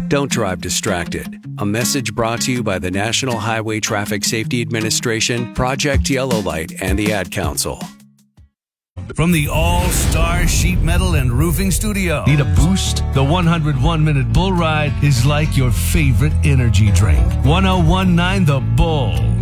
Don't drive distracted. A message brought to you by the National Highway Traffic Safety Administration, Project Yellow Light, and the Ad Council. From the All-Star Sheet Metal and Roofing Studio. Need a boost? The 101-minute Bull Ride is like your favorite energy drink. 1019 The Bull.